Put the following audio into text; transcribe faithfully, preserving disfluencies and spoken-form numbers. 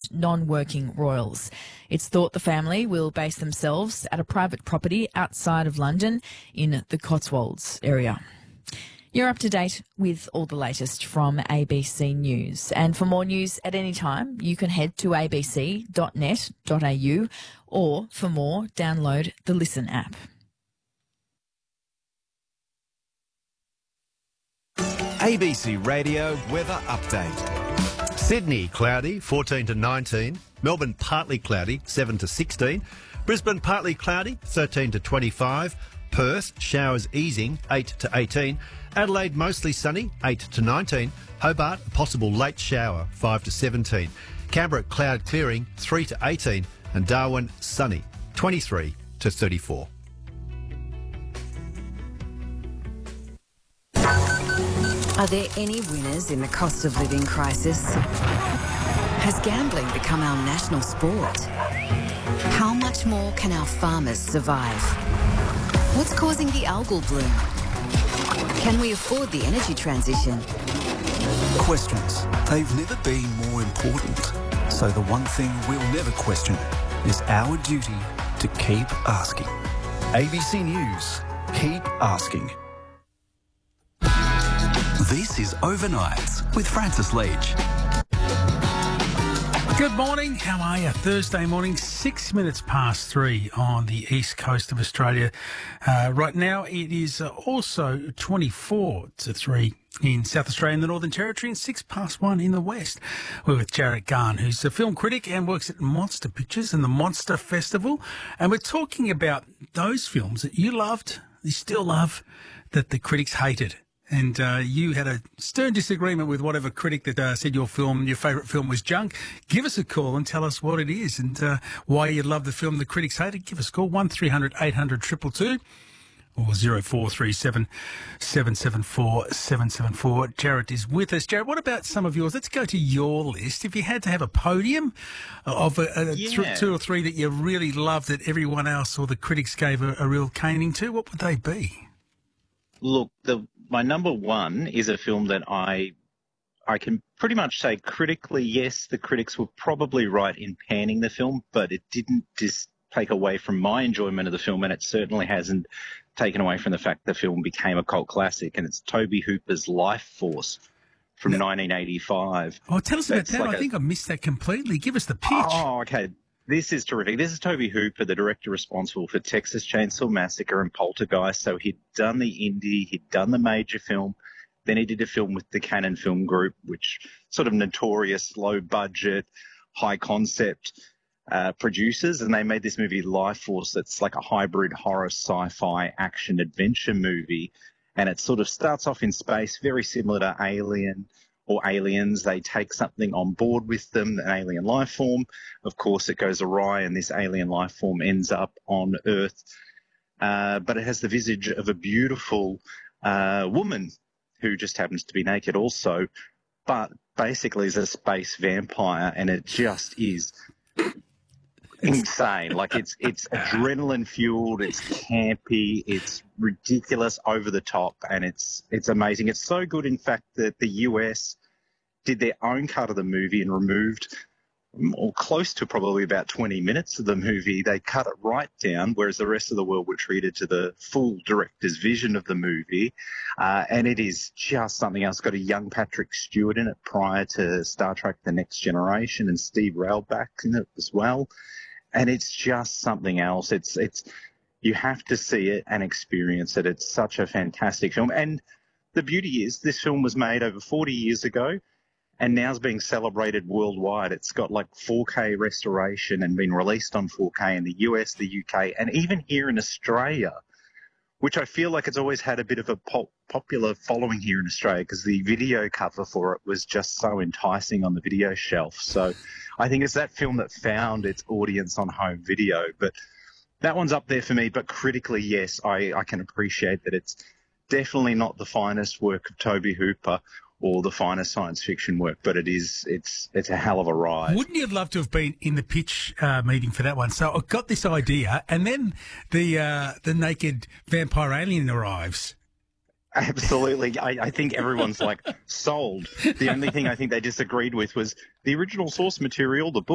deceased non-working royals. It's thought the family will base themselves at a private property outside of London in the Cotswolds area. You're up to date with all the latest from A B C News. And for more news at any time, you can head to a b c dot net dot a u or for more, download the Listen app. A B C Radio Weather Update. Sydney, cloudy, fourteen to nineteen. Melbourne, partly cloudy, seven to sixteen. Brisbane, partly cloudy, thirteen to twenty-five. Perth, showers easing, eight to eighteen. Adelaide, mostly sunny, eight to nineteen. Hobart, a possible late shower, five to seventeen. Canberra, cloud clearing, three to eighteen. And Darwin, sunny, twenty-three to thirty-four. Are there any winners in the cost of living crisis? Has gambling become our national sport? How much more can our farmers survive? What's causing the algal bloom? Can we afford the energy transition? Questions. They've never been more important. So the one thing we'll never question is our duty to keep asking. A B C News. Keep asking. This is Overnights with Francis Leach. Good morning. How are you? Thursday morning, six minutes past three on the east coast of Australia. Uh, right now, it is uh, also twenty-four to three in South Australia and the Northern Territory, and six past one in the west. We're with Jarrett Garn, who's a film critic and works at Monster Pictures and the Monster Festival. And we're talking about those films that you loved, you still love, that the critics hated. And uh, you had a stern disagreement with whatever critic that uh, said your film, your favourite film was junk. Give us a call and tell us what it is and uh, why you love the film the critics hated. Give us a call, one three hundred eight hundred two two two or zero four three seven seven seven four seven seven four. Jarrett is with us. Jarrett, what about some of yours? Let's go to your list. If you had to have a podium of a, a yeah. th- two or three that you really loved that everyone else or the critics gave a, a real caning to, what would they be? Look, the my number one is a film that I I can pretty much say critically, yes, the critics were probably right in panning the film, but it didn't just take away from my enjoyment of the film, and it certainly hasn't taken away from the fact the film became a cult classic, and it's Tobe Hooper's Life Force from now, nineteen eighty-five. Oh, tell us about That's that. like I a, think I missed that completely. Give us the pitch. Oh, okay. This is terrific. This is Tobe Hooper, the director responsible for Texas Chainsaw Massacre and Poltergeist. So he'd done the indie, he'd done the major film, then he did a film with the Cannon Film Group, which sort of notorious, low budget, high concept uh, producers, and they made this movie Life Force that's like a hybrid horror, sci-fi, action, adventure movie, and it sort of starts off in space, very similar to Alien or Aliens. They take something on board with them, an alien life form. Of course, it goes awry, and this alien life form ends up on Earth. Uh, but it has the visage of a beautiful uh, woman who just happens to be naked also, but basically is a space vampire, and it just is insane. Like, it's it's adrenaline fueled, it's campy, it's ridiculous, over the top, and it's it's amazing. It's so good, in fact, that the U S did their own cut of the movie and removed, or close to probably about twenty minutes of the movie. They cut it right down, whereas the rest of the world were treated to the full director's vision of the movie. Uh, and it is just something else. It's got a young Patrick Stewart in it prior to Star Trek The Next Generation, and Steve Railback in it as well. And it's just something else. It's it's you have to see it and experience it. It's such a fantastic film. And the beauty is this film was made over forty years ago, and now is being celebrated worldwide. It's got like four K restoration and been released on four K in the U S, the U K, and even here in Australia, which I feel like it's always had a bit of a pop popular following here in Australia because the video cover for it was just so enticing on the video shelf. So I think it's that film that found its audience on home video. But that one's up there for me. But critically, yes, I, I can appreciate that it's definitely not the finest work of Tobe Hooper or the finest science fiction work, but it is, it's it's a hell of a ride. Wouldn't you have loved to have been in the pitch uh, meeting for that one? So I got this idea, and then the uh, the naked vampire alien arrives. Absolutely. I, I think everyone's like sold. The only thing I think they disagreed with was the original source material, the book.